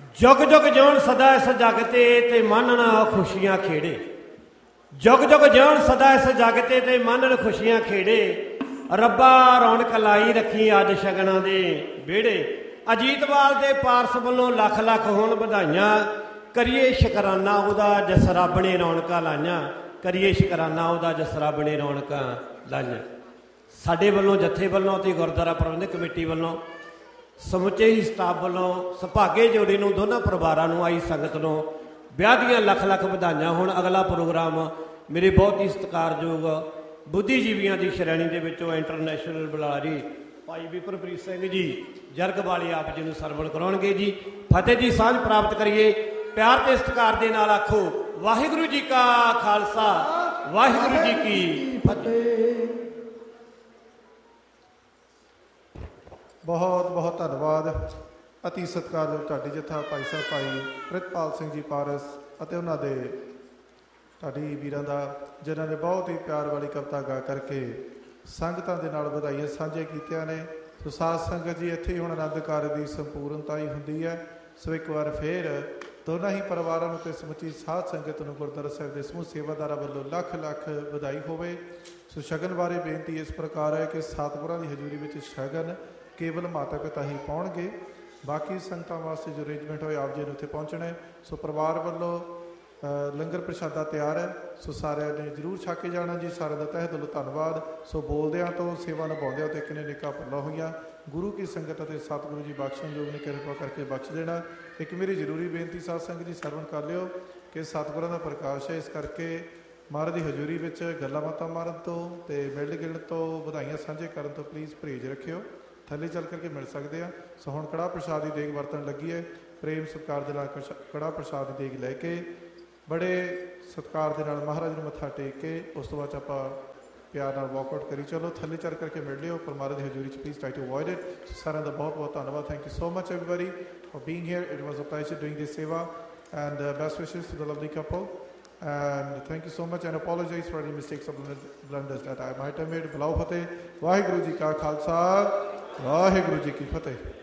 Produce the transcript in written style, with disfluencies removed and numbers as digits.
जुग जुग जिउण सदा इस जग ते मानण खुशियां खेड़े। जुग जुग जिउण सदा इस जग ते मानण खुशियां खेड़े। रब्बा रौनक लाई रखी अज शगना दे विहड़े। अजीतवाल दे पारस वल्लों लख लख होण बधाइयां। करिए शुकराना उहदा जिस रब ने रौनकां लाइयां। करिए शुकराना उहदा जिस रब ने रौनकां लाइयां। साडे वल्लों जत्थे वल्लों ते गुरुद्वारा प्रबंधक कमेटी वल्लों समुचे ही स्टाफ वालों सुभागे जोड़े नूं दोनों परिवारों नूं आई संगत नूं विआह दीआं लख लख बधाइयां। हुण अगला प्रोग्राम मेरे बहुत ही सत्कारयोग बुद्धिजीवियों की श्रेणी के विचों इंटरनेशनल बुलारी भाई विपरप्रीत सिंह जी जरग वाले आप जी नूं सरवण कराउणगे जी। फतेह जी सांझ प्राप्त करिए प्यार ते सत्कार दे नाल आखो वाहिगुरू जी का खालसा वाहिगुरू जी की फतेह। बहुत बहुत धन्यवाद। अति सत्कारयोग ढाडी जत्था भाई साहब भाई प्रितपाल सिंह जी पारस ਅਤੇ ਉਹਨਾਂ ਦੇ ਢਾਡੀ ਵੀਰਾਂ ਦਾ ਜਿਨ੍ਹਾਂ ਨੇ ਬਹੁਤ ਹੀ ਪਿਆਰ ਵਾਲੀ ਕਵਿਤਾ ਗਾ ਕਰਕੇ ਸੰਗਤਾਂ ਦੇ ਨਾਲ ਵਧਾਈਆਂ ਸਾਂਝੇ ਕੀਤੀਆਂ ਨੇ। ਸੋ ਸਾਧ ਸੰਗਤ ਜੀ ਇੱਥੇ ਹੁਣ ਆਨੰਦ ਕਾਰਜ ਦੀ ਸੰਪੂਰਨਤਾ ਹੀ ਹੁੰਦੀ ਹੈ। ਸੋ ਇੱਕ ਵਾਰ ਫੇਰ ਦੋਨਾਂ ਹੀ ਪਰਿਵਾਰਾਂ ਨੂੰ ਤੇ ਸਮੁੱਚੀ ਸਾਧ ਸੰਗਤ ਨੂੰ ਗੁਰਦੁਆਰਾ ਸਾਹਿਬ ਦੇ ਸਮੂਹ ਸੇਵਾਦਾਰਾਂ ਵੱਲੋਂ ਲੱਖ ਲੱਖ ਵਧਾਈ ਹੋਵੇ। ਸੋ ਸ਼ਗਨ ਬਾਰੇ ਬੇਨਤੀ ਇਸ ਪ੍ਰਕਾਰ ਹੈ ਕਿ ਸਤਿਗੁਰਾਂ ਦੀ ਹਜ਼ੂਰੀ ਵਿੱਚ ਸ਼ਗਨ ਕੇਵਲ ਮਾਤਾ ਪਿਤਾ ਹੀ ਪਾਉਣਗੇ। ਬਾਕੀ ਸੰਗਤਾਂ ਵਾਸਤੇ ਜੋ ਅਰੇਂਜਮੈਂਟ ਹੋਏ ਆਪ ਜੀ ਨੂੰ ਉੱਥੇ ਪਹੁੰਚਣਾ ਹੈ। ਸੋ ਪਰਿਵਾਰ ਵੱਲੋਂ ਲੰਗਰ ਪ੍ਰਸ਼ਾਦਾ ਤਿਆਰ ਹੈ। ਸੋ ਸਾਰਿਆਂ ਨੇ ਜ਼ਰੂਰ ਛਕ ਕੇ ਜਾਣਾ ਜੀ। ਸਾਰਿਆਂ ਦਾ ਤਹਿ ਦਿਲੋਂ ਧੰਨਵਾਦ। ਸੋ ਬੋਲਦਿਆਂ ਤੋਂ ਸੇਵਾ ਨਿਭਾਉਂਦਿਆਂ ਤੋਂ ਇੱਕ ਨੇ ਨਿੱਕਾ ਭੁੱਲਾਂ ਹੋਈਆਂ ਗੁਰੂ ਕੀ ਸੰਗਤ ਅਤੇ ਸਤਿਗੁਰੂ ਜੀ ਬਖਸ਼ਣਯੋਗ ਨੇ ਕਿਰਪਾ ਕਰਕੇ ਬਖਸ਼ ਦੇਣਾ। ਇੱਕ ਮੇਰੀ ਜ਼ਰੂਰੀ ਬੇਨਤੀ ਸਾਧ ਸੰਗਤ ਜੀ ਸਰਵਣ ਕਰ ਲਿਓ ਕਿ ਸਤਿਗੁਰਾਂ ਦਾ ਪ੍ਰਕਾਸ਼ ਹੈ। ਇਸ ਕਰਕੇ ਮਹਾਰਾਜ ਦੀ ਹਜ਼ੂਰੀ ਵਿੱਚ ਗੱਲਾਂ ਬਾਤਾਂ ਮਾਰਨ ਤੋਂ ਅਤੇ ਮਿਲਣ ਗਿਲਣ ਤੋਂ ਵਧਾਈਆਂ ਸਾਂਝੇ ਕਰਨ ਤੋਂ ਪਲੀਜ਼ ਪਰਹੇਜ਼ ਰੱਖਿਓ। ਥੱਲੇ ਚੱਲ ਕਰਕੇ ਮਿਲ ਸਕਦੇ ਆ। ਸੋ ਹੁਣ ਕੜਾਹ ਪ੍ਰਸ਼ਾਦ ਦੀ ਦੇਗ ਵਰਤਣ ਲੱਗੀ ਹੈ। ਪ੍ਰੇਮ ਸਤਿਕਾਰ ਦੇ ਨਾਲ ਕੜਾਹ ਪ੍ਰਸ਼ਾਦ ਦੀ ਦੇਗ ਲੈ ਕੇ ਬੜੇ ਸਤਿਕਾਰ ਦੇ ਨਾਲ ਮਹਾਰਾਜ ਨੂੰ ਮੱਥਾ ਟੇਕ ਕੇ ਉਸ ਤੋਂ ਬਾਅਦ ਆਪਾਂ ਪਿਆਰ ਨਾਲ ਵਾਕਆਊਟ ਕਰੀ ਚਲੋ। ਥੱਲੇ ਚੱਲ ਕਰਕੇ ਮਿਲ ਲਿਓ ਪਰ ਮਹਾਰਾਜ ਦੀ ਹਜ਼ੂਰੀ 'ਚ please try to avoid it. ਸਾਰਿਆਂ ਦਾ ਬਹੁਤ ਬਹੁਤ ਧੰਨਵਾਦ। Thank you so much everybody for being here. It was a pleasure doing this seva and best wishes to the lovely couple and thank you so much and apologize for any mistakes or blunders that I might have made. ਬੁਲਾਓ ਫਤਿਹ। ਵਾਹਿਗੁਰੂ ਜੀ ਕਾ ਖਾਲਸਾ ਵਾਹਿਗੁਰੂ ਜੀ ਕੀ ਫਤਿਹ।